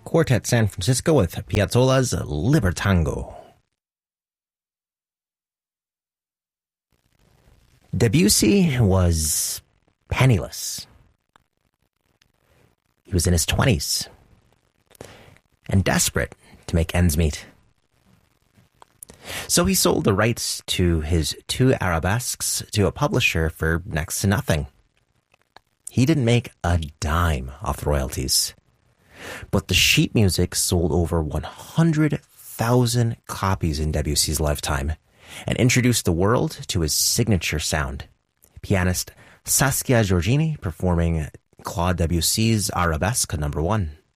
Quartet San Francisco with Piazzolla's Libertango. Debussy was penniless. He was in his 20s and desperate to make ends meet. So he sold the rights to his 2 arabesques to a publisher for next to nothing. He didn't make a dime off the royalties, but the sheet music sold over 100,000 copies in Debussy's lifetime and introduced the world to his signature sound. Pianist Saskia Giorgini performing Claude Debussy's Arabesque No. 1.